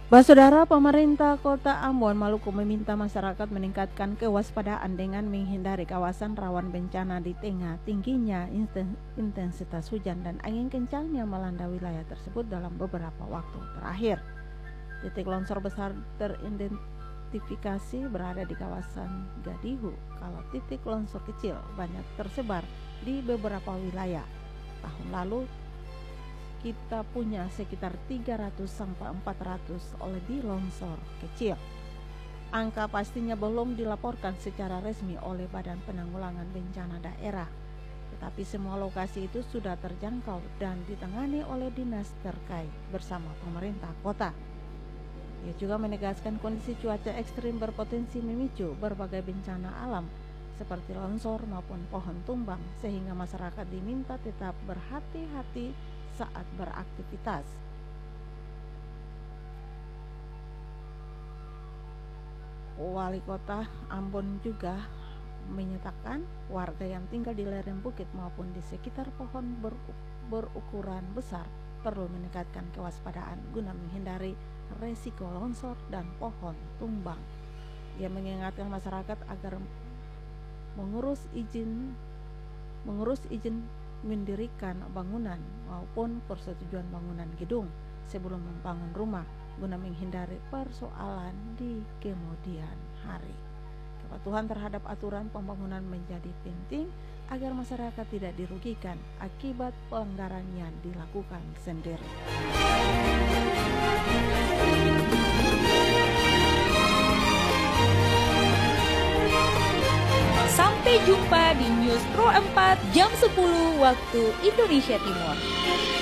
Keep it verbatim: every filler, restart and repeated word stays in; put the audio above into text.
Bah, Saudara, pemerintah Kota Ambon, Maluku meminta masyarakat meningkatkan kewaspadaan dengan menghindari kawasan rawan bencana di tengah tingginya intensitas hujan dan angin kencang yang melanda wilayah tersebut dalam beberapa waktu terakhir. Titik longsor besar teridentifikasi berada di kawasan Gadihu, kalau titik longsor kecil banyak tersebar di beberapa wilayah. Tahun lalu kita punya sekitar tiga ratus sampai empat ratus oleh di longsor kecil. Angka pastinya belum dilaporkan secara resmi oleh Badan Penanggulangan Bencana Daerah, tetapi semua lokasi itu sudah terjangkau dan ditangani oleh dinas terkait bersama pemerintah kota. Ia juga menegaskan kondisi cuaca ekstrim berpotensi memicu berbagai bencana alam seperti longsor maupun pohon tumbang, sehingga masyarakat diminta tetap berhati-hati saat beraktivitas. Wali Kota Ambon juga menyatakan warga yang tinggal di lereng bukit maupun di sekitar pohon berukuran besar perlu meningkatkan kewaspadaan guna menghindari resiko longsor dan pohon tumbang. Ia mengingatkan masyarakat agar mengurus izin mengurus izin mendirikan bangunan maupun persetujuan bangunan gedung sebelum membangun rumah guna menghindari persoalan di kemudian hari. Kepatuhan terhadap aturan pembangunan menjadi penting agar masyarakat tidak dirugikan akibat pelanggaran yang dilakukan sendiri. Sampai jumpa di News Pro empat jam sepuluh waktu Indonesia Timur.